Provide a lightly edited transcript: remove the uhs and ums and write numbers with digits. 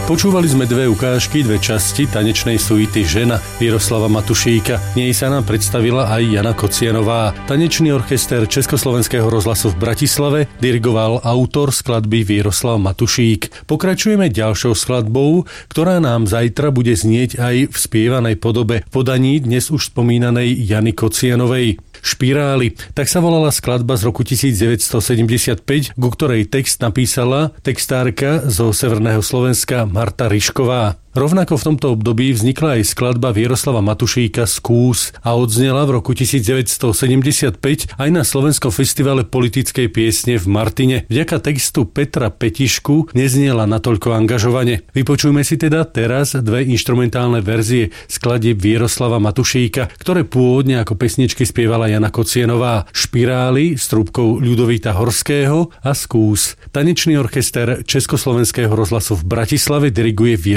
Počúvali sme dve ukážky, dve časti tanečnej suity Žena Víroslava Matušíka. Nej sa nám predstavila aj Jana Kocianová. Tanečný orchester Československého rozhlasu v Bratislave dirigoval autor skladby Víroslav Matušík. Pokračujeme ďalšou skladbou, ktorá nám zajtra bude znieť aj v spievanej podobe v podaní dnes už spomínanej Jany Kocianovej. Špirály. Tak sa volala skladba z roku 1975, ku ktorej text napísala textárka zo severného Slovenska Marta Ryšková. Rovnako v tomto období vznikla aj skladba Víroslava Matušíka Skús a odznela v roku 1975 aj na Slovenskom festivale politickej piesne v Martine. Vďaka textu Petra Petišku nezniela natoľko angažovane. Vypočujme si teda teraz dve inštrumentálne verzie skladieb Víroslava Matušíka, ktoré pôvodne ako pesničky spievala Jana Kocianová. Špirály s trúbkou Ľudovíta Horského a Skús. Tanečný orchester Československého rozhlasu v Bratislave diriguje